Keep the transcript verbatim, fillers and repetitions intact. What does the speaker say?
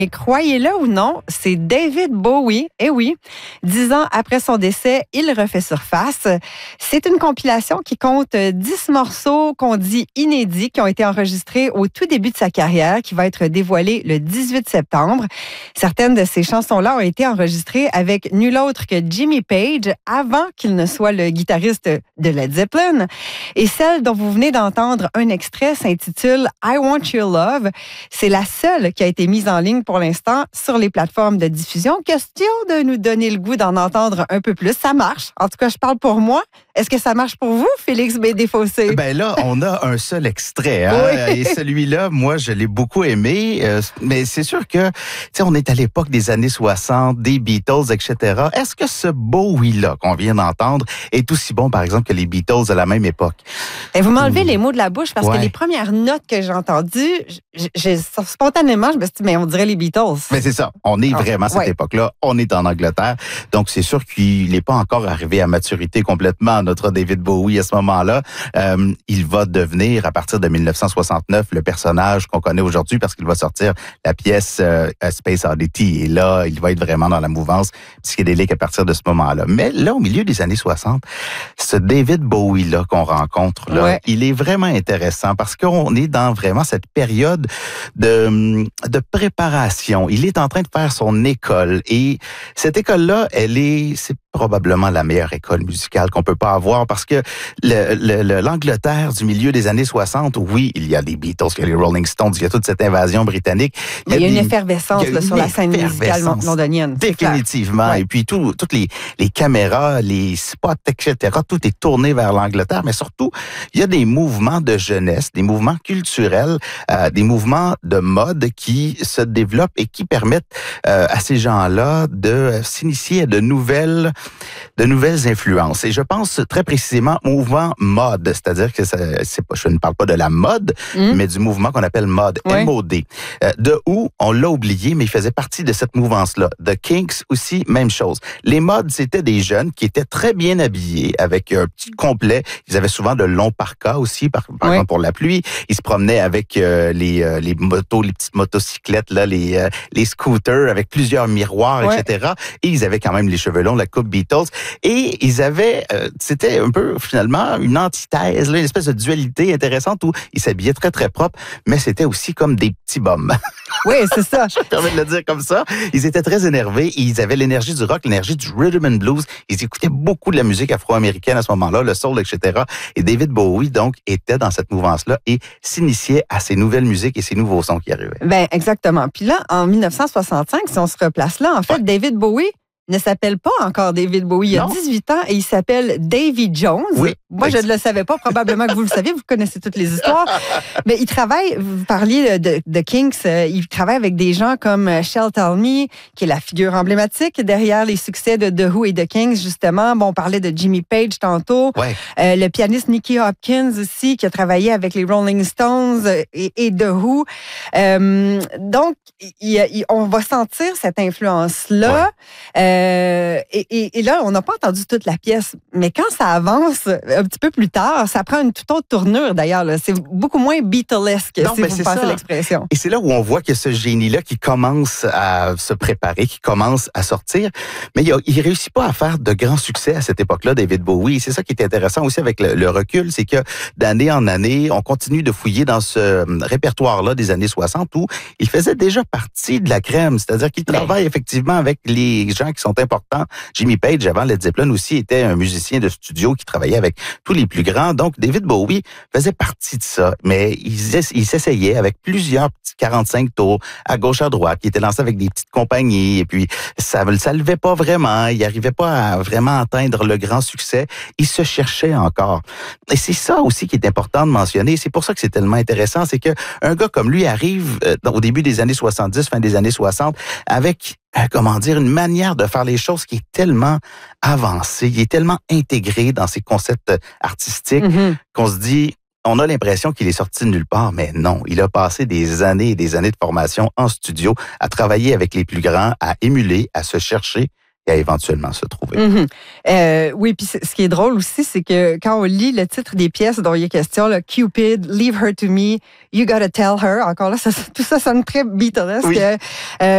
Et croyez-le ou non, c'est David Bowie. Eh oui, dix ans après son décès, il refait surface. C'est une compilation qui compte dix morceaux qu'on dit inédits, qui ont été enregistrés au tout début de sa carrière, qui va être dévoilée le dix-huit septembre. Certaines de ces chansons-là ont été enregistrées avec nul autre que Jimmy Page, avant qu'il ne soit le guitariste de Led Zeppelin. Et celle dont vous venez d'entendre un extrait s'intitule I Want Your Love. C'est la seule qui a été mise en ligne pour l'instant sur les plateformes de diffusion. Question de nous donner le goût d'en entendre un peu plus. Ça marche. En tout cas, je parle pour moi. Est-ce que ça marche pour vous, Félix Bédé-Fossé? Ben là, on a un seul extrait. Hein? Oui. Et celui-là, moi, je l'ai beaucoup aimé. Euh, mais c'est sûr que, tu sais, on est à l'époque des années soixante, des Beatles, et cetera. Est-ce que ce Bowie-là qu'on vient d'entendre est aussi bon, par exemple, que les Beatles à la même époque? Et vous m'enlevez mmh. les mots de la bouche parce ouais. que les premières notes que j'ai entendues, j'ai, spontanément, je me suis dit, mais on dirait les Beatles. Mais c'est ça. On est ah, vraiment à cette ouais. époque-là. On est en Angleterre. Donc, c'est sûr qu'il n'est pas encore arrivé à maturité complètement, notre David Bowie, à ce moment-là. Euh, il va devenir, à partir de dix-neuf cent soixante-neuf, le personnage qu'on connaît aujourd'hui parce qu'il va sortir la pièce euh, Space Oddity. Et là, il va être vraiment dans la mouvance psychédélique à partir de ce moment-là. Mais là, au milieu des années soixante, ce David Bowie-là qu'on rencontre, là, ouais. il est vraiment intéressant parce qu'on est dans vraiment cette période de, de préparation. Il est en train de faire son école et cette école-là, elle est, c'est probablement la meilleure école musicale qu'on peut pas avoir parce que le, le, l'Angleterre du milieu des années soixante, oui, il y a les Beatles, il y a les Rolling Stones, il y a toute cette invasion britannique. Il y a, il y a des, une effervescence là, sur la scène musicale londonienne. Définitivement. Ouais. Et puis tout, toutes les, les caméras, les spots, et cetera, tout est tourné vers l'Angleterre, mais surtout, il y a des mouvements de jeunesse, des mouvements culturels, euh, des mouvements de mode qui se développent et qui permettent euh, à ces gens-là de s'initier à de nouvelles de nouvelles influences. Et je pense très précisément au mouvement mode, c'est-à-dire que ça, c'est pas, je ne parle pas de la mode, mmh. mais du mouvement qu'on appelle mode, ouais. M O D. Euh, de où, on l'a oublié, mais il faisait partie de cette mouvance-là. The Kinks aussi, même chose. Les modes, c'était des jeunes qui étaient très bien habillés, avec un petit complet. Ils avaient souvent de longs parkas aussi, par, par ouais. exemple pour la pluie. Ils se promenaient avec euh, les, euh, les motos, les petites motocyclettes, là, les, euh, les scooters avec plusieurs miroirs, ouais. et cetera. Et ils avaient quand même les cheveux longs, la coupe Beatles. Et ils avaient, euh, c'était un peu finalement une antithèse, là, une espèce de dualité intéressante où ils s'habillaient très très propre, mais c'était aussi comme des petits bums. Oui, c'est ça. Je me permets de le dire comme ça. Ils étaient très énervés. Ils avaient l'énergie du rock, l'énergie du rhythm and blues. Ils écoutaient beaucoup de la musique afro-américaine à ce moment-là, le soul, et cetera. Et David Bowie, donc, était dans cette mouvance-là et s'initiait à ces nouvelles musiques et ces nouveaux sons qui arrivaient. Ben exactement. Puis là, en dix-neuf cent soixante-cinq, si on se replace là, en fait, ouais. David Bowie ne s'appelle pas encore David Bowie. Il a non. dix-huit ans et il s'appelle Davy Jones. Oui. Moi, je ne le savais pas. Probablement que vous le saviez. Vous connaissez toutes les histoires. Mais il travaille, vous parliez de, de Kinks, euh, il travaille avec des gens comme Shel Talmy, qui est la figure emblématique derrière les succès de The Who et de Kinks, justement. Bon, on parlait de Jimmy Page tantôt. Ouais. Euh, le pianiste Nicky Hopkins aussi, qui a travaillé avec les Rolling Stones et, et The Who. Euh, donc, il, il, on va sentir cette influence-là. Ouais. Euh, Euh, et, et, et là, on n'a pas entendu toute la pièce, mais quand ça avance un petit peu plus tard, ça prend une toute autre tournure d'ailleurs. Là. C'est beaucoup moins Beatlesque, non, si vous passez l'expression. Et c'est là où on voit qu'il y a ce génie-là qui commence à se préparer, qui commence à sortir, mais il, a, il réussit pas à faire de grands succès à cette époque-là, David Bowie. Et c'est ça qui est intéressant aussi avec le, le recul, c'est que d'année en année, on continue de fouiller dans ce répertoire-là des années soixante où il faisait déjà partie de la crème, c'est-à-dire qu'il travaille effectivement avec les gens qui sont importants. Jimmy Page, avant Led Zeppelin aussi, était un musicien de studio qui travaillait avec tous les plus grands. Donc, David Bowie faisait partie de ça. Mais il, il s'essayait avec plusieurs petits quarante-cinq tours à gauche, à droite, qui étaient lancés avec des petites compagnies. Et puis, ça ne levait pas vraiment. Il n'arrivait pas à vraiment atteindre le grand succès. Il se cherchait encore. Et c'est ça aussi qui est important de mentionner. C'est pour ça que c'est tellement intéressant. C'est qu'un gars comme lui arrive euh, au début des années soixante-dix, fin des années soixante, avec comment dire, une manière de faire les choses qui est tellement avancée, qui est tellement intégrée dans ses concepts artistiques mm-hmm. qu'on se dit, on a l'impression qu'il est sorti de nulle part, mais non. Il a passé des années et des années de formation en studio, à travailler avec les plus grands, à émuler, à se chercher et à éventuellement se trouver. Mm-hmm. Euh, oui, puis ce qui est drôle aussi, c'est que quand on lit le titre des pièces dont il est question, là, Cupid, Leave Her to Me, You Gotta Tell Her, encore là, ça, tout ça sonne très Beatlesque. Oui. Euh,